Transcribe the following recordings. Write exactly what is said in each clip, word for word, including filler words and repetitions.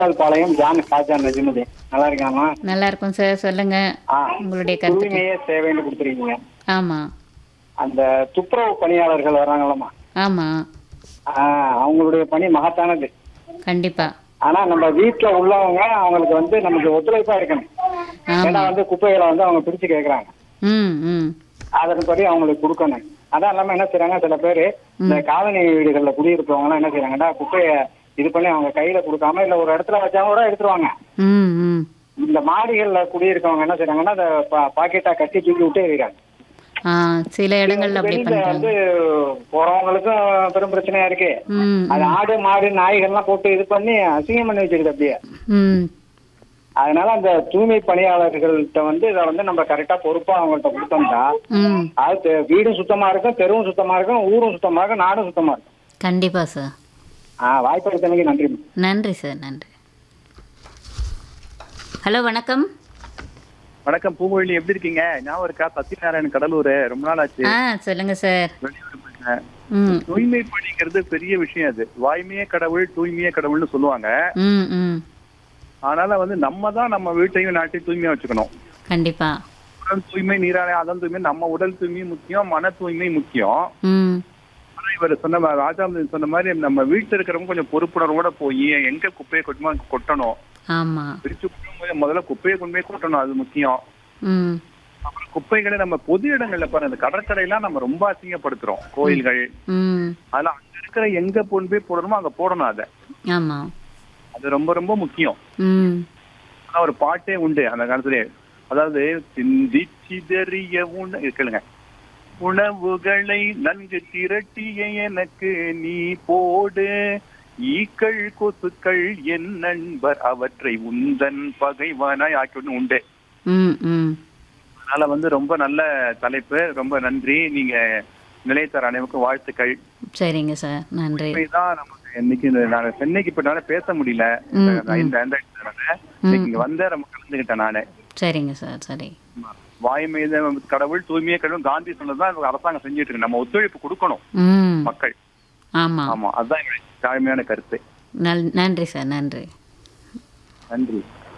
பாளையம் John ஷாஜா Najimudeen. நல்லா இருக்காமா? நல்லா இருக்கும் சார். சொல்லுங்க ஆ உங்களுடைய கருத்து. தூய்மையே சேவைன்னு கொடுத்துருக்கீங்க. ஆமா அந்த துப்புரவு பணியாளர்கள் வராங்களம்மா, ஆமா ஆ, அவங்களுடைய பணி மகத்தானது. கண்டிப்பா. ஆனா நம்ம வீட்டுல உள்ளவங்க அவங்களுக்கு வந்து நமக்கு ஒத்துழைப்பா இருக்கணும். ஆமா. ஏன்னா வந்து குப்பைகளை வந்து அவங்க பிரிச்சு கேட்கறாங்க, ம் ம் அதன்படி அவங்களுக்கு கொடுக்கணும். அதான் இல்லாம என்ன செய்யறாங்க, சில பேரு இந்த காலனி வீடுகள்ல குடியிருப்பவங்க எல்லாம் என்ன செய்யறாங்கன்னா குப்பைய இது பண்ணி அவங்க கையில கொடுக்காம இல்ல ஒரு இடத்துல வச்சாங்க கூட எடுத்துருவாங்க. ம் ம் இந்த மாடிகள்ல குடியிருக்கவங்க என்ன செய்யறாங்கன்னா அதை பாக்கெட்டா கட்டி தூக்கி விட்டு எறிகிறாங்க. ஆ சில இடங்கள்ல அப்படி வெளியில பண்றாங்க. வந்து போறவங்களுக்கும் பெரும் பிரச்சனையா இருக்கு. ம் அது ஆடு மாடு நாய்கள் எல்லாம் போட்டு இது பண்ணி அசிங்கம் பண்ணி வச்சிருக்குது அப்படியே. ம் அதனால அந்த தூய்மை பணியாளர்கள்ட்ட வந்து இதை வந்து நம்ம கரெக்டா பொறுப்பா அவங்கள்ட்ட கொடுத்தோம்னா ம் அது தெ- வீடும் சுத்தமா இருக்கும், தெருவும் சுத்தமா இருக்கும், ஊரும் சுத்தமா இருக்கும், நாடும் சுத்தமா இருக்கும். கண்டிப்பா சார். ஆஹ் வாய்ப்பு நன்றி. நன்றி சார். நன்றி. ஹலோ வணக்கம். வணக்கம் பூமொழி, எப்படி இருக்கீங்க? ஞாபகம் இருக்கா? சத்யநாராயணன், கடலூர். ரொம்ப நாள் ஆச்சு. ஆ சொல்லுங்க சார். வெளியூர் போயிருந்தேன். ம் தூய்மை பணிங்கிறது பெரிய விஷயம். அது வாய்மையே கடவுள், தூய்மையே கடவுள்னு சொல்லுவாங்க. ம் ம் அதனால வந்து நம்ம தான் நம்ம வீட்டையும் நாட்டையும் தூய்மையா வச்சுக்கணும். கண்டிப்பா. உடல் தூய்மை, நீரான அதன் தூய்மை, நம்ம உடல் தூய்மை முக்கியம், மன தூய்மை முக்கியம். ம் ஆனா இவர் சொன்ன மாதிரி, ராஜாமதி சொன்ன மாதிரி நம்ம வீட்டுல இருக்கிறவங்க கொஞ்சம் பொறுப்புணர்வோட போய் எங்க குப்பையை கொட்டுமோ அங்க கொட்டணும். ஆமா. பிரிச்சு கொட்டும் போது முதல்ல குப்பையை கொண்டு போய் கொட்டணும், அது முக்கியம். ம் அப்புறம் குப்பைகளை நம்ம பொது இடங்கள்ல பாருங்க, இந்த கடற்கரையெல்லாம் நம்ம ரொம்ப அசிங்கப்படுத்துறோம். கோயில்கள் ம் அதெல்லாம் அங்க இருக்கிற எங்க கொண்டு போய் போடணுமோ அங்க போடணும். அதை ஆமா. அது ரொம்ப ரொம்ப முக்கியம். ம் ஆனா ஒரு பாட்டே உண்டு அந்த காலத்திலே, அதாவது சிந்தி சிதறிய உண கேளுங்க, உணவுகளை நன்கு திரட்டிய எனக்கு நீ போடு, ஈக்கள் கொசுக்கள் என் நண்பர் அவற்றை உந்தன் பகைவனாய் ஆக்கின்னு உண்டு. ம் ம் அதனால வந்து ரொம்ப நல்ல தலைப்பு. ரொம்ப நன்றி. நீங்க நிலையத்தார் அனைவருக்கும் வாழ்த்துக்கள். சரிங்க சார். நன்றி. தான் நமக்கு இன்னைக்கு இந்த நான் சென்னைக்கு போயிட்டால பேச முடியல. இன்னைக்கு இங்க வந்த நம்ம கலந்துகிட்டேன் நானு. சரிங்க சார். சரி. வாய்மை கடவுள், தூய்மையே கடவுள் காந்தி சொன்னதுதான் அரசாங்கம் செஞ்சுட்டு இருக்கு. நம்ம ஒத்துழைப்பு கொடுக்கணும் ம் மக்கள். ஆமா ஆமா, அதுதான் என்னுடைய தாழ்மையான கருத்து. நல் நன்றி சார். நன்றி. நன்றி.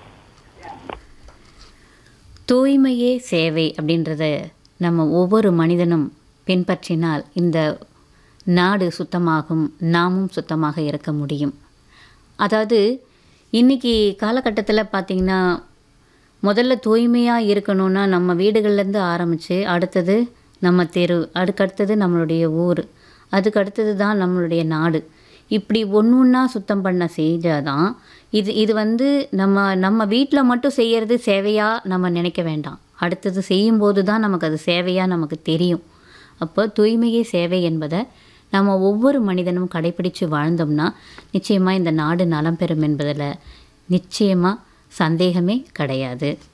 தூய்மையே சேவை அப்படின்றத நம்ம ஒவ்வொரு மனிதனும் பின்பற்றினால் இந்த நாடு சுத்தமாகும், நாமும் சுத்தமாக இருக்க முடியும். அதாவது இன்றைக்கி காலகட்டத்தில் பார்த்திங்கன்னா முதல்ல தூய்மையாக இருக்கணும்னா நம்ம வீடுகள்லேருந்து ஆரம்பித்து அடுத்தது நம்ம தெரு, அதுக்கடுத்தது நம்மளுடைய ஊர், அதுக்கு அடுத்தது தான் நம்மளுடைய நாடு. இப்படி ஒன்று ஒன்றா சுத்தம் பண்ண செஞ்சால் தான் இது இது வந்து நம்ம நம்ம வீட்டில் மட்டும் செய்கிறது சேவையாக நம்ம நினைக்க வேண்டாம். அடுத்தது செய்யும்போது தான் நமக்கு அது சேவையாக நமக்கு தெரியும். அப்போ தூய்மையே சேவை என்பதை நம்ம ஒவ்வொரு மனிதனும் கடைப்பிடித்து வாழ்ந்தோம்னா நிச்சயமாக இந்த நாடு நலம் பெறும் என்பதில் நிச்சயமாக சந்தேகமே கிடையாது.